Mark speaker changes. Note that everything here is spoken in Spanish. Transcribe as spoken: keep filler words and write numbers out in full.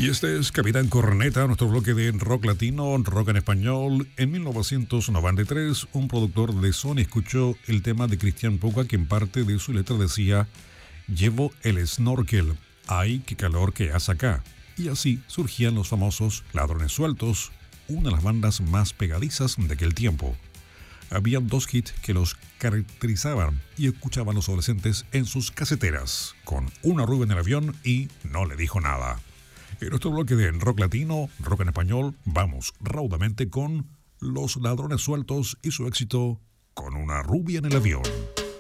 Speaker 1: Y este es Capitán Corneta, nuestro bloque de rock latino, rock en español. En mil novecientos noventa y tres, un productor de Sony escuchó el tema de Cristian Puga, que en parte de su letra decía: llevo el snorkel, ay, qué calor que hace acá. Y así surgían los famosos Ladrones Sueltos, una de las bandas más pegadizas de aquel tiempo. Habían dos hits que los caracterizaban y escuchaban los adolescentes en sus caseteras, con Una rubia en el avión y No le dijo nada. En nuestro bloque de rock latino, rock en español, vamos raudamente con Los Ladrones Sueltos y su éxito Con una rubia en el avión.